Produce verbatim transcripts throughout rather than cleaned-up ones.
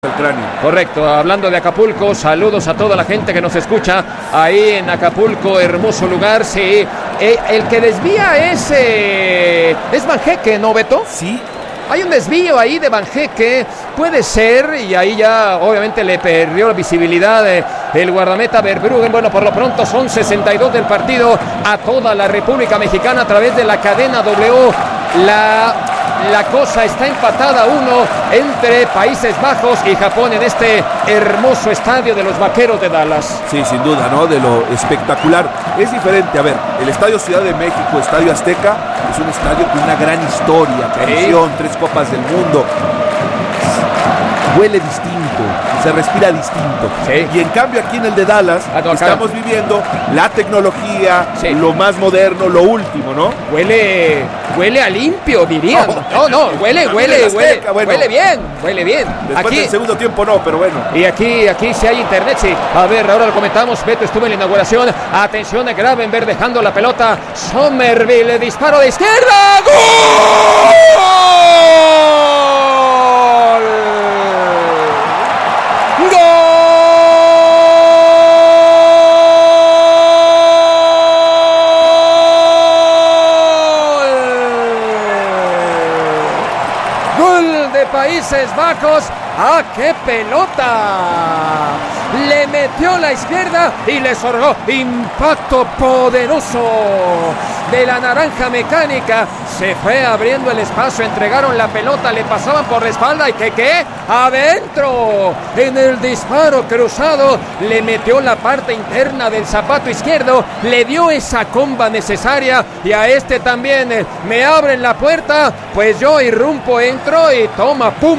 el cráneo. Correcto, hablando de Acapulco, saludos a toda la gente que nos escucha ahí en Acapulco, hermoso lugar, sí. Eh, el que desvía es, eh, es Banjeque, ¿no, Beto? Sí. Hay un desvío ahí de Banjeque, puede ser, y ahí ya obviamente le perdió la visibilidad eh, el guardameta Verbruggen. Bueno, por lo pronto son sesenta y dos del partido a toda la República Mexicana a través de la cadena W. La, la cosa está empatada a uno entre Países Bajos y Japón en este hermoso estadio de los Vaqueros de Dallas. Sí, sin duda, ¿no? De lo espectacular. Es diferente, a ver, el Estadio Ciudad de México, Estadio Azteca, es un estadio con una gran historia, tradición, sí. Tres Copas del Mundo. Huele distinto, se respira distinto. Sí. Y en cambio aquí en el de Dallas ah, no, estamos claro. viviendo la tecnología, sí. lo más moderno, lo último, ¿no? Huele, huele a limpio, dirían. No, no, no huele, huele, Azteca, huele, bueno. huele bien, huele bien. Después aquí, del segundo tiempo no, pero bueno. Y aquí, aquí sí hay internet, sí. A ver, ahora lo comentamos. Beto estuvo en la inauguración. Atención de Gravenberg dejando la pelota. Somerville, disparo de izquierda. ¡Gol! Países Bajos. ¡Ah, qué pelota! Le metió la izquierda y le sorgó. Impacto poderoso de la naranja mecánica. Se fue abriendo el espacio, entregaron la pelota, le pasaban por la espalda y que qué, adentro. En el disparo cruzado le metió la parte interna del zapato izquierdo, le dio esa comba necesaria y a este también eh, me abren la puerta, pues yo irrumpo, entro y toma, ¡pum!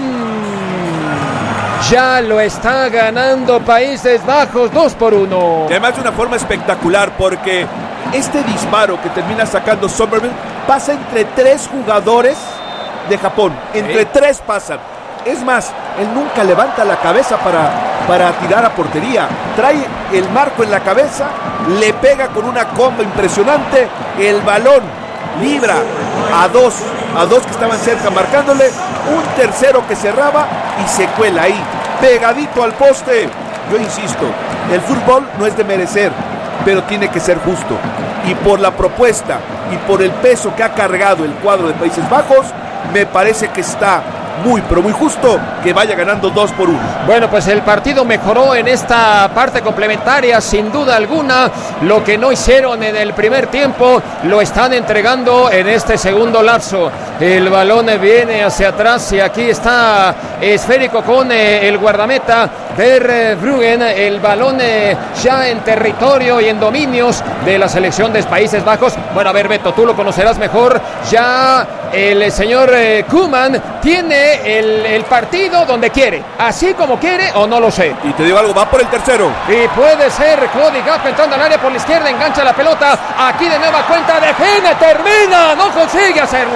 Ya lo está ganando Países Bajos dos por uno. Y además de una forma espectacular porque este disparo que termina sacando Somerville pasa entre tres jugadores de Japón. Entre sí. tres pasan. Es más, él nunca levanta la cabeza para, para tirar a portería. Trae el marco en la cabeza, le pega con una comba impresionante. El balón libra a dos, a dos que estaban cerca marcándole. Un tercero que cerraba y se cuela ahí, pegadito al poste. Yo insisto, el fútbol no es de merecer, pero tiene que ser justo. Y por la propuesta y por el peso que ha cargado el cuadro de Países Bajos, me parece que está muy, pero muy justo que vaya ganando dos por uno. Bueno, pues el partido mejoró en esta parte complementaria, sin duda alguna. Lo que no hicieron en el primer tiempo, lo están entregando en este segundo lapso. El balón viene hacia atrás y aquí está esférico con eh, el guardameta Verbruggen. El balón eh, ya en territorio y en dominios de la selección de Países Bajos. Bueno, a ver, Beto, tú lo conocerás mejor. Ya el señor eh, Koeman tiene el, el partido donde quiere, así como quiere, o no lo sé. Y te digo algo, va por el tercero. Y puede ser Cody Gakpo entrando al área por la izquierda, engancha la pelota. Aquí de nueva cuenta define, termina, no consigue hacerlo.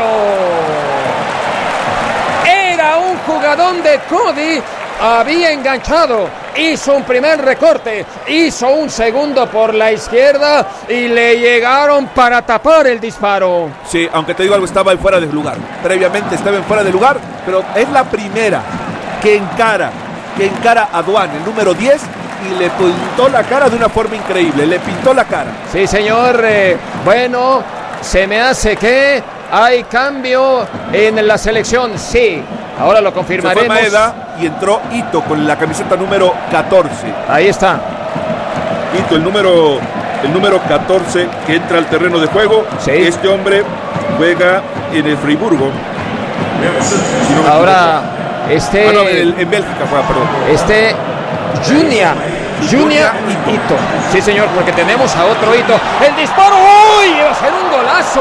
Era un jugadón de Cody. Había enganchado, hizo un primer recorte, hizo un segundo por la izquierda y le llegaron para tapar el disparo. Sí, aunque te digo algo, estaba en fuera de lugar. Previamente estaba en fuera de lugar, pero es la primera que encara, que encara a Duan, el número diez, y le pintó la cara de una forma increíble, le pintó la cara. Sí, señor, eh, bueno, se me hace que hay cambio en la selección, sí. Ahora lo confirmaremos. Se fue Maeda y entró Ito con la camiseta número catorce. Ahí está. Ito, el número, el número catorce que entra al terreno de juego. Sí. Este hombre juega en el Friburgo. Si no Ahora, este... Ah, no, en, en Bélgica juega, perdón. Este... Junia. Junia y Ito. Sí, señor, porque tenemos a otro Ito. El disparo. ¡Uy! Va a ser un golazo.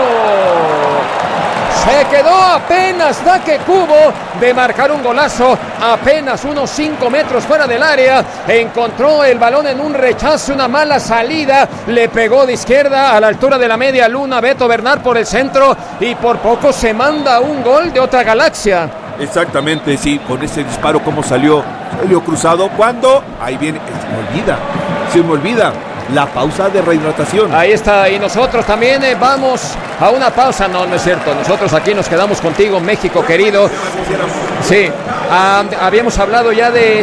Se quedó apenas Dake Kubo de marcar un golazo, apenas unos cinco metros fuera del área. Encontró el balón en un rechazo, una mala salida. Le pegó de izquierda a la altura de la media luna Beto Bernard por el centro y por poco se manda un gol de otra galaxia. Exactamente, sí, con ese disparo como salió, salió cruzado. Cuando, ahí viene, se me olvida, se me olvida. La pausa de rehidratación. Ahí está, y nosotros también eh, vamos a una pausa. No, no es cierto, nosotros aquí nos quedamos contigo, México querido. Sí, ah, habíamos hablado ya de